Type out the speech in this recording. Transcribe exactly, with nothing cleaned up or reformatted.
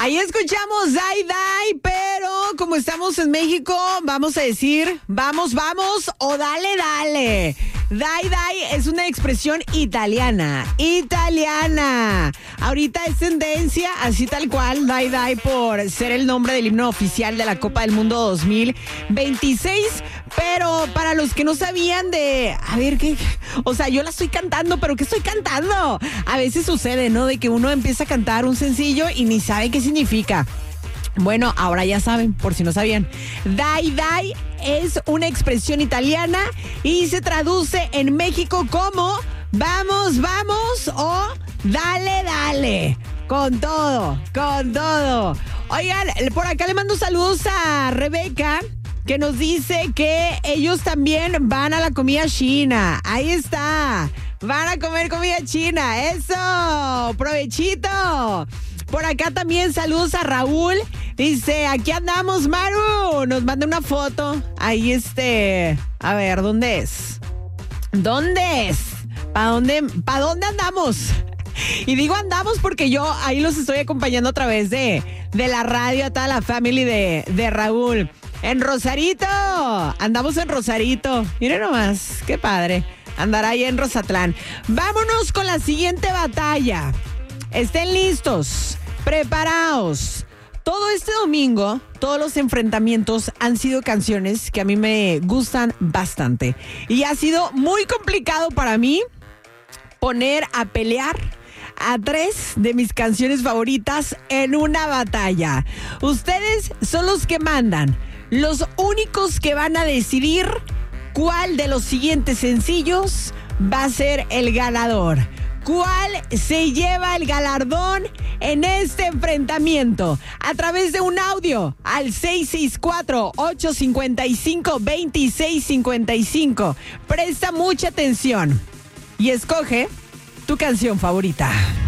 Ahí escuchamos Dai Dai, pero como estamos en México, vamos a decir vamos, vamos o dale, dale. Dai Dai es una expresión italiana, italiana. Ahorita es tendencia, así tal cual, Dai Dai por ser el nombre del himno oficial de la Copa del Mundo dos mil veintiséis. Pero para los que no sabían de, a ver, ¿qué? O sea, yo la estoy cantando, pero ¿qué estoy cantando? A veces sucede, ¿no? De que uno empieza a cantar un sencillo y ni sabe qué significa. Bueno, ahora ya saben, por si no sabían. Dai Dai es una expresión italiana y se traduce en México como vamos, vamos o dale, dale. Con todo, con todo. Oigan, por acá le mando saludos a Rebeca, que nos dice que ellos también van a la comida china. Ahí está. Van a comer comida china. ¡Eso! ¡Provechito! Por acá también saludos a Raúl. Dice, aquí andamos, Maru. Nos manda una foto. Ahí este... A ver, ¿dónde es? ¿Dónde es? ¿Para dónde, pa dónde andamos? Y digo andamos porque yo ahí los estoy acompañando a través de, de la radio, a toda la family de, de Raúl. En Rosarito. Andamos en Rosarito. Miren nomás, qué padre. Andar ahí en Rosatlán. Vámonos con la siguiente batalla. Estén listos, preparados. Todo este domingo, todos los enfrentamientos han sido canciones que a mí me gustan bastante. Y ha sido muy complicado para mí poner a pelear a tres de mis canciones favoritas en una batalla. Ustedes son los que mandan, los únicos que van a decidir cuál de los siguientes sencillos va a ser el ganador. ¿Cuál se lleva el galardón en este enfrentamiento? A través de un audio al seis seis cuatro, ocho cinco cinco, dos seis cinco cinco. Presta mucha atención y escoge tu canción favorita.